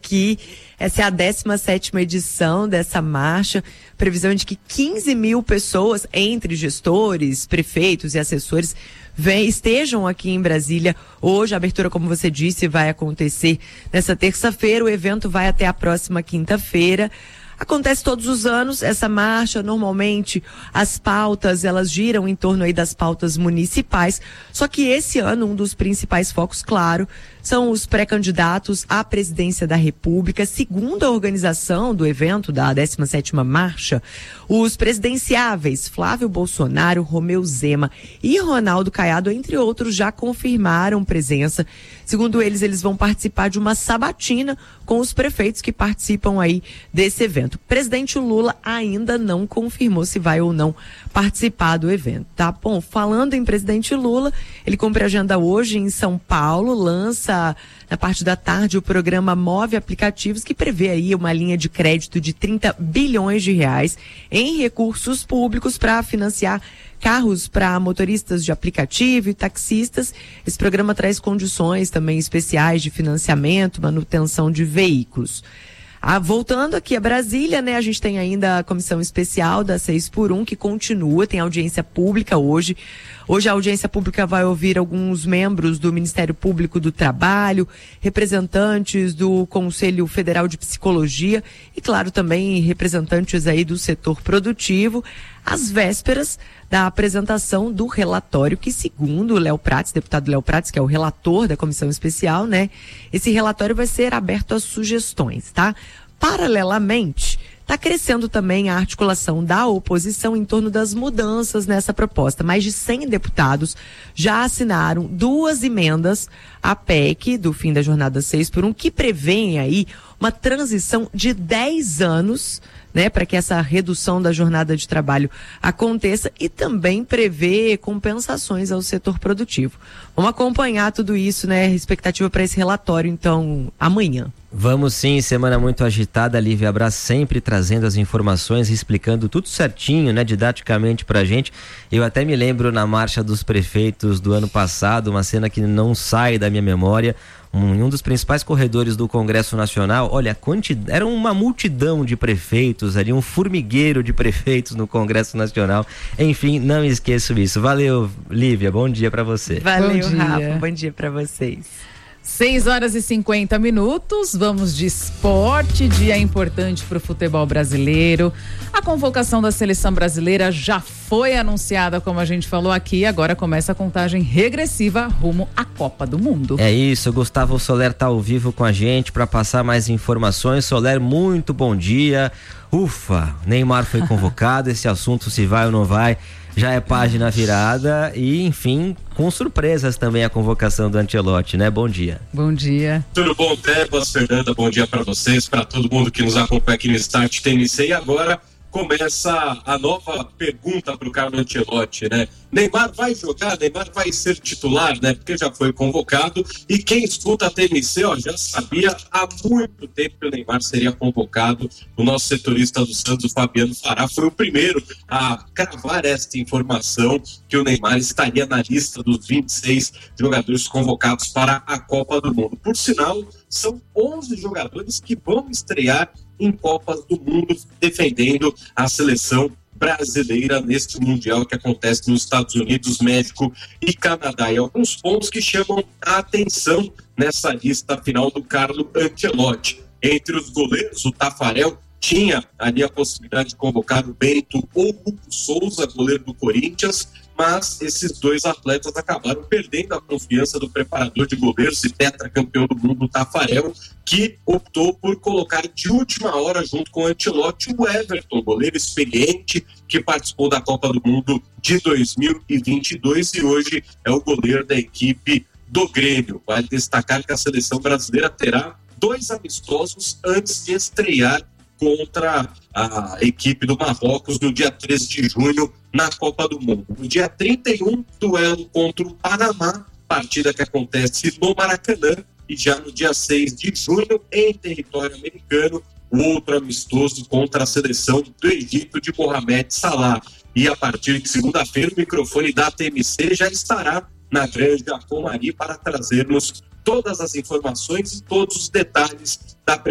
que essa é a 17ª edição dessa marcha. Previsão de que 15 mil pessoas, entre gestores, prefeitos e assessores, estejam aqui em Brasília. Hoje a abertura, como você disse, vai acontecer nessa terça-feira. O evento vai até a próxima quinta-feira. Acontece todos os anos essa marcha. Normalmente as pautas, elas giram em torno aí das pautas municipais. Só que esse ano um dos principais focos, claro, são os pré-candidatos à presidência da República. Segundo a organização do evento da 17ª Marcha, os presidenciáveis Flávio Bolsonaro, Romeu Zema e Ronaldo Caiado, entre outros, já confirmaram presença. Segundo eles vão participar de uma sabatina com os prefeitos que participam aí desse evento. O presidente Lula ainda não confirmou se vai ou não participar do evento, tá? Bom, falando em presidente Lula, ele cumpre a agenda hoje em São Paulo, lança na parte da tarde o programa Move Aplicativos, que prevê aí uma linha de crédito de 30 bilhões de reais em recursos públicos para financiar carros para motoristas de aplicativo e taxistas. Esse programa traz condições também especiais de financiamento, manutenção de veículos. Voltando aqui a Brasília, né? A gente tem ainda a comissão especial da 6x1 que continua, tem audiência pública hoje. Hoje a audiência pública vai ouvir alguns membros do Ministério Público do Trabalho, representantes do Conselho Federal de Psicologia e, claro, também representantes aí do setor produtivo, às vésperas da apresentação do relatório que, segundo o Léo Prates, deputado Léo Prates, que é o relator da comissão especial, né? Esse relatório vai ser aberto a sugestões, tá? Paralelamente, está crescendo também a articulação da oposição em torno das mudanças nessa proposta. Mais de 100 deputados já assinaram 2 emendas à PEC do fim da jornada 6x1, que prevêem aí uma transição de 10 anos, né, para que essa redução da jornada de trabalho aconteça, e também prevê compensações ao setor produtivo. Vamos acompanhar tudo isso, né? Expectativa para esse relatório, então, amanhã. Vamos sim, semana muito agitada. Lívia Abraz sempre trazendo as informações, explicando tudo certinho, né, didaticamente pra gente. Eu até me lembro na marcha dos prefeitos do ano passado, uma cena que não sai da minha memória. Em um dos principais corredores do Congresso Nacional, olha, era uma multidão de prefeitos ali, um formigueiro de prefeitos no Congresso Nacional. Enfim, não esqueço isso. Valeu, Lívia, bom dia pra você. Valeu, Rafa, bom dia pra vocês. 6h50, vamos de esporte, dia importante para o futebol brasileiro. A convocação da seleção brasileira já foi anunciada, como a gente falou aqui, agora começa a contagem regressiva rumo à Copa do Mundo. É isso, Gustavo Soler tá ao vivo com a gente para passar mais informações. Soler, muito bom dia. Ufa, Neymar foi convocado, esse assunto se vai ou não vai já é página virada e, enfim, com surpresas também a convocação do Ancelotti, né? Bom dia. Bom dia. Tudo bom, Tebas, Fernanda, bom dia para vocês, para todo mundo que nos acompanha aqui no Start TNC. E agora começa a nova pergunta para o Carlo Ancelotti, né? Neymar vai jogar, Neymar vai ser titular, né? Porque já foi convocado, e quem escuta a TNC, já sabia há muito tempo que o Neymar seria convocado. O nosso setorista do Santos, o Fabiano Fará, foi o primeiro a cravar esta informação, que o Neymar estaria na lista dos 26 jogadores convocados para a Copa do Mundo. Por sinal, são 11 jogadores que vão estrear em Copas do Mundo, defendendo a seleção brasileira neste Mundial que acontece nos Estados Unidos, México e Canadá. E alguns pontos que chamam a atenção nessa lista final do Carlo Ancelotti. Entre os goleiros, o Tafarel tinha ali a possibilidade de convocar o Bento ou o Hugo Souza, goleiro do Corinthians, mas esses dois atletas acabaram perdendo a confiança do preparador de goleiros e tetracampeão do mundo, Tafarel, que optou por colocar de última hora, junto com o Ancelotti, o Everton, goleiro experiente, que participou da Copa do Mundo de 2022 e hoje é o goleiro da equipe do Grêmio. Vale destacar que a seleção brasileira terá 2 amistosos antes de estrear contra a equipe do Marrocos no dia 13 de junho na Copa do Mundo. No dia 31, duelo contra o Panamá, partida que acontece no Maracanã, e já no dia 6 de junho, em território americano, o outro amistoso contra a seleção do Egito de Mohamed Salah. E a partir de segunda-feira, o microfone da TMC já estará na Granja Comari para trazermos todas as informações e todos os detalhes da